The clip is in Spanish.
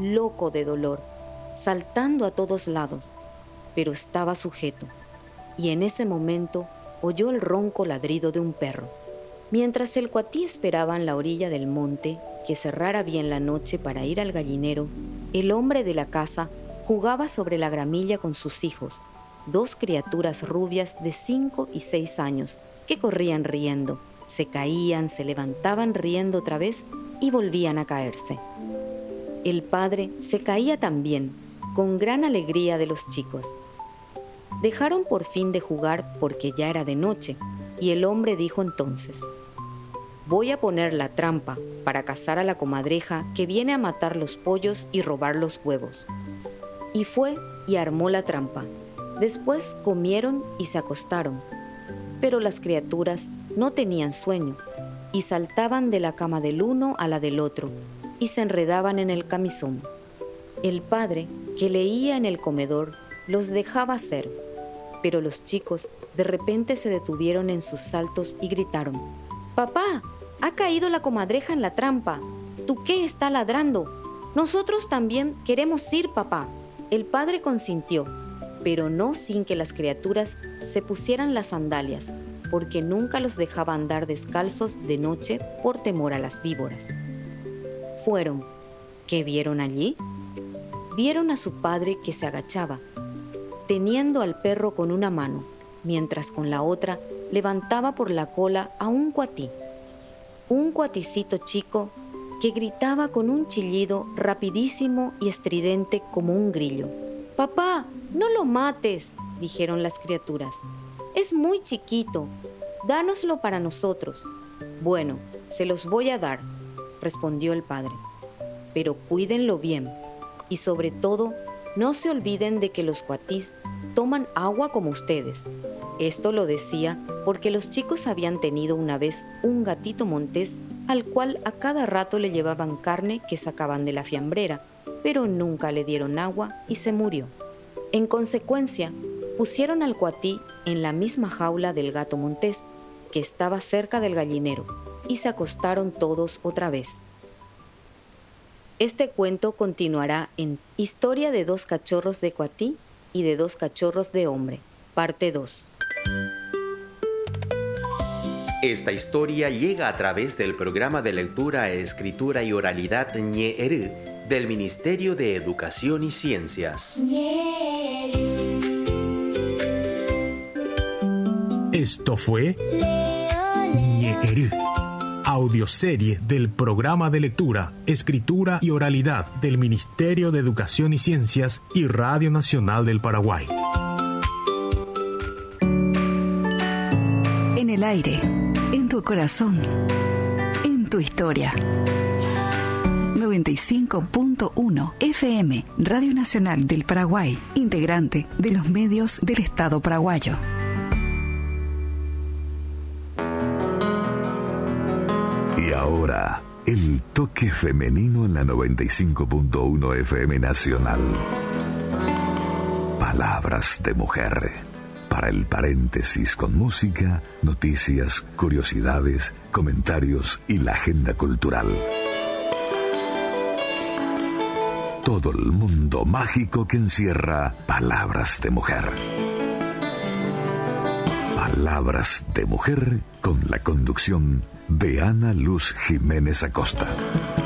loco de dolor, saltando a todos lados, pero estaba sujeto, y en ese momento oyó el ronco ladrido de un perro. Mientras el cuatí esperaba en la orilla del monte que cerrara bien la noche para ir al gallinero, el hombre de la casa jugaba sobre la gramilla con sus hijos, 2 criaturas rubias de 5 y 6 años, que corrían riendo, se caían, se levantaban riendo otra vez y volvían a caerse. El padre se caía también, con gran alegría de los chicos. Dejaron por fin de jugar porque ya era de noche, y el hombre dijo entonces: «Voy a poner la trampa para cazar a la comadreja que viene a matar los pollos y robar los huevos». Y fue y armó la trampa. Después comieron y se acostaron. Pero las criaturas no tenían sueño y saltaban de la cama del uno a la del otro y se enredaban en el camisón. El padre, que leía en el comedor, los dejaba hacer, pero los chicos de repente se detuvieron en sus saltos y gritaron: «¡Papá! ¡Ha caído la comadreja en la trampa! ¿Tú qué está ladrando? Nosotros también queremos ir, papá». El padre consintió, pero no sin que las criaturas se pusieran las sandalias, porque nunca los dejaba andar descalzos de noche por temor a las víboras. Fueron. ¿Qué vieron allí? Vieron a su padre que se agachaba, teniendo al perro con una mano, mientras con la otra levantaba por la cola a un cuatí. Un cuaticito chico que gritaba con un chillido rapidísimo y estridente como un grillo. «Papá, no lo mates», dijeron las criaturas. «Es muy chiquito, dánoslo para nosotros». «Bueno, se los voy a dar», respondió el padre. «Pero cuídenlo bien, y sobre todo, no se olviden de que los cuatís toman agua como ustedes». Esto lo decía porque los chicos habían tenido una vez un gatito montés al cual a cada rato le llevaban carne que sacaban de la fiambrera, pero nunca le dieron agua y se murió. En consecuencia, pusieron al cuatí en la misma jaula del gato montés, que estaba cerca del gallinero, y se acostaron todos otra vez. Este cuento continuará en Historia de 2 cachorros de cuatí y de 2 cachorros de hombre, parte 2. Esta historia llega a través del programa de lectura, escritura y oralidad Ñe'erü del Ministerio de Educación y Ciencias. Esto fue Ñe'erü, audioserie del programa de lectura, escritura y oralidad del Ministerio de Educación y Ciencias y Radio Nacional del Paraguay. En el aire, en tu corazón, en tu historia. 95.1 FM, Radio Nacional del Paraguay, integrante de los medios del Estado paraguayo. Y ahora, el toque femenino en la 95.1 FM Nacional. Palabras de mujer. Para el paréntesis con música, noticias, curiosidades, comentarios y la agenda cultural. Todo el mundo mágico que encierra Palabras de mujer. Palabras de mujer con la conducción de Ana Luz Jiménez Acosta.